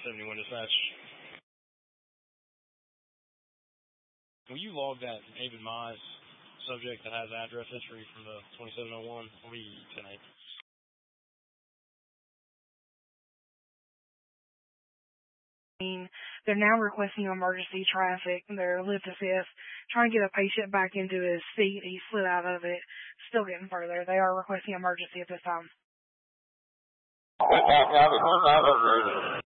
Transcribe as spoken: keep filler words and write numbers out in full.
seventy-one dispatch. Will you log that David Mize subject that has address history from the twenty-seven oh one? I'll be tonight. They're now requesting emergency traffic. They're lift assist, trying to get a patient back into his seat. He slid out of it. Still getting further. They are requesting emergency at this time.